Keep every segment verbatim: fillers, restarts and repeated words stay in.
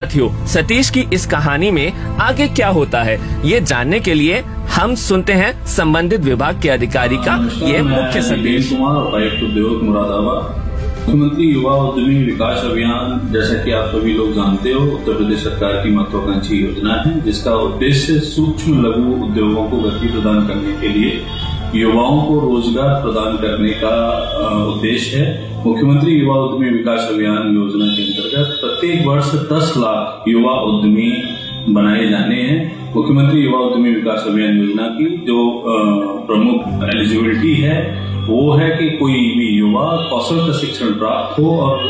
साथियों, सतीश की इस कहानी में आगे क्या होता है, ये जानने के लिए हम सुनते हैं संबंधित विभाग के अधिकारी का ये मुख्य संदेश। उपायुक्त उद्योग मुरादाबाद। मुख्यमंत्री युवा उद्यमी विकास अभियान, जैसा कि आप सभी लोग जानते हो, उत्तर प्रदेश सरकार की महत्वाकांक्षी योजना है, जिसका उद्देश्य सूक्ष्म लघु उद्योगों को गति प्रदान करने के लिए युवाओं को रोजगार प्रदान करने का उद्देश्य है। मुख्यमंत्री युवा उद्यमी विकास अभियान योजना के अंतर्गत प्रत्येक वर्ष दस लाख युवा उद्यमी बनाए जाने हैं। मुख्यमंत्री युवा उद्यमी विकास अभियान योजना की जो प्रमुख एलिजिबिलिटी है वो है कि कोई भी युवा कौशल प्रशिक्षण प्राप्त हो और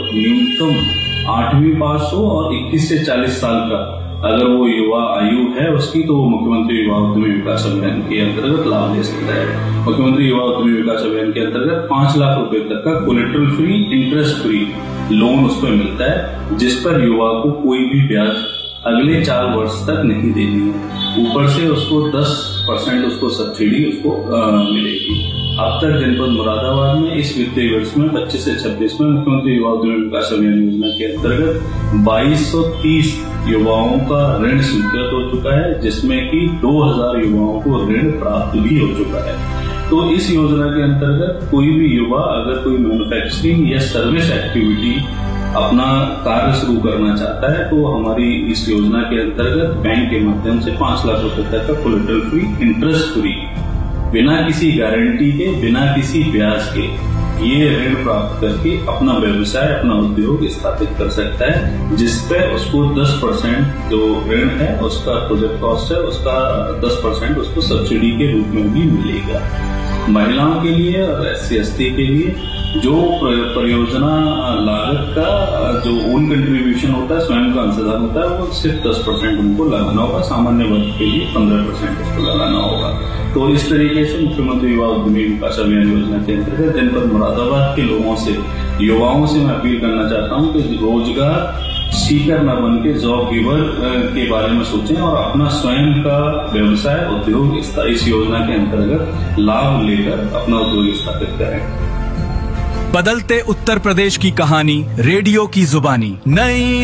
न्यूनतम आठवीं पास हो और इक्कीस से चालीस साल का अगर वो युवा आयु है उसकी, तो वो मुख्यमंत्री युवा उद्यमी विकास अभियान के अंतर्गत लाभ ले सकता है। मुख्यमंत्री युवा उद्यमी विकास अभियान के अंतर्गत पांच लाख रुपए तक का collateral free, interest free loan उस पर मिलता है, जिस पर युवा को कोई भी ब्याज अगले चार वर्ष तक नहीं देनी है। ऊपर से उसको दस परसेंट उसको सब्सिडी उसको आ, मिलेगी। अब तक जनपद मुरादाबाद में इस वित्तीय वर्ष में पच्चीस से छब्बीस में मुख्यमंत्री युवा उद्यमी विकास अभियान योजना के अंतर्गत बाईस सौ तीस युवाओं का ऋण स्वीकृत हो चुका है, जिसमें कि दो हज़ार युवाओं को ऋण प्राप्त भी हो चुका है। तो इस योजना के अंतर्गत कोई भी युवा अगर कोई मैन्युफैक्चरिंग या सर्विस एक्टिविटी अपना कार्य शुरू करना चाहता है तो हमारी इस योजना के अंतर्गत बैंक के माध्यम से पांच लाख रुपए तक का कोलेटरल फ्री, इंटरेस्ट फ्री, बिना किसी गारंटी के, बिना किसी ब्याज के ये ऋण प्राप्त करके अपना व्यवसाय, अपना उद्योग स्थापित कर सकता है, जिसपे उसको दस परसेंट जो ऋण है उसका प्रोजेक्ट कॉस्ट है उसका दस परसेंट उसको सब्सिडी के रूप में भी मिलेगा। महिलाओं के लिए और एस सी एस टी के लिए जो परियोजना लागत का जो ओन कंट्रीब्यूशन होता है, स्वयं का अंशदान होता है, वो सिर्फ दस परसेंट उनको लगाना होगा। सामान्य वर्ग के लिए पंद्रह परसेंट उसको लगाना होगा। तो इस तरीके से मुख्यमंत्री युवा उद्यमी विकास अभियान योजना के अंतर्गत जनपद मुरादाबाद के लोगों से, युवाओं से मैं अपील करना चाहता हूँ कि रोजगार सीकर न बन के जॉब गिवर के बारे में सोचें और अपना स्वयं का व्यवसाय, उद्योग इस योजना के अंतर्गत लाभ लेकर अपना उद्योग स्थापित करें। बदलते उत्तर प्रदेश की कहानी, रेडियो की जुबानी। नई